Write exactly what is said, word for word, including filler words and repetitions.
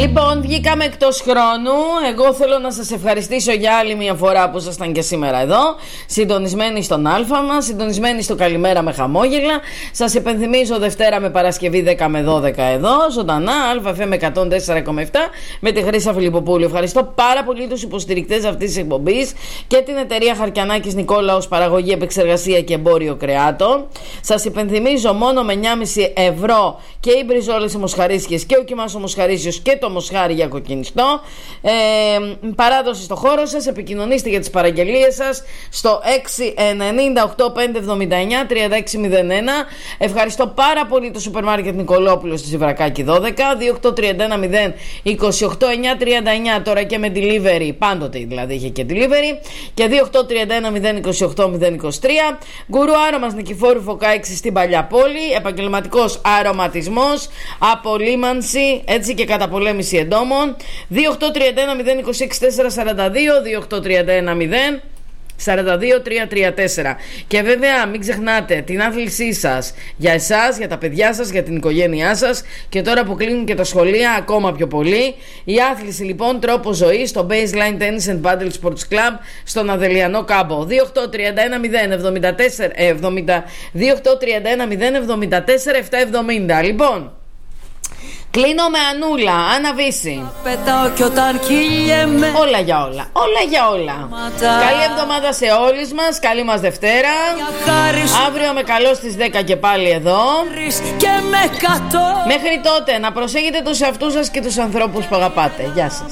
Λοιπόν, βγήκαμε εκτός χρόνου. Εγώ θέλω να σας ευχαριστήσω για άλλη μια φορά που ήσασταν και σήμερα εδώ, συντονισμένοι στον Αλφα μας, συντονισμένοι στο Καλημέρα με χαμόγελα. Σας υπενθυμίζω Δευτέρα με Παρασκευή δέκα με δώδεκα εδώ, ζωντανά, Αλφα εφ εμ εκατόν τέσσερα κόμμα επτά με τη Χρύσα Φιλιπποπούλου. Ευχαριστώ πάρα πολύ τους υποστηρικτές αυτής της εκπομπής και την εταιρεία Χαρκιανάκης Νικόλα ως παραγωγή, επεξεργασία και εμπόριο κρεάτων. Σας υπενθυμίζω μόνο με εννιά κόμμα πέντε ευρώ και οι μπριζόλες μοσχαρίσιες και ο κιμάς ο μοσχαρίσιος και το μοσχάρι για κοκκινιστό. Ε, παράδοση στο χώρο σας. Επικοινωνήστε για τις παραγγελίες σας στο έξι εννιά οκτώ πέντε εβδομήντα εννιά τριάντα έξι μηδέν ένα. Ευχαριστώ πάρα πολύ το σούπερ μάρκετ Νικολόπουλος στη Ζιβρακάκη δώδεκα, δύο οκτώ τρία ένα μηδέν είκοσι οκτώ εννιά τριάντα εννιά, τώρα και με delivery, πάντοτε δηλαδή είχε και delivery, και δύο οκτώ τρία ένα μηδέν είκοσι οκτώ μηδέν είκοσι τρία. Γκουρού Άρωμας Νικηφόρου Φωκά έξι στην Παλιά Πόλη, επαγγελματικός αρωματισμός, απολύμανση έτσι και καταπολέμηση εντόμων. Δύο οκτώ τρία ένα μηδέν είκοσι έξι τέσσερα σαράντα δύο, δύο οκτώ τρία ένα μηδέν σαράντα δύο τρία τρία τέσσερα. Και βέβαια μην ξεχνάτε την άθλησή σας για εσάς, για τα παιδιά σας, για την οικογένειά σας, και τώρα που κλείνουν και τα σχολεία ακόμα πιο πολύ. Η άθληση λοιπόν τρόπο ζωής στο Baseline Tennis and Paddle Sports Club στον Αδελιανό Κάμπο. Δύο οκτώ τρία ένα μηδέν εβδομήντα τέσσερα εβδομήντα δύο οκτώ τρία ένα μηδέν εβδομήντα τέσσερα επτακόσια εβδομήντα. Λοιπόν, κλείνω με Ανούλα, Άννα Βύση. Όλα για όλα, όλα για όλα. Καλή εβδομάδα σε όλους μας, καλή μας Δευτέρα. Αύριο με καλό στις δέκα και πάλι εδώ. Μέχρι τότε να προσέχετε τους εαυτούς σας και τους ανθρώπους που αγαπάτε. Γεια σας.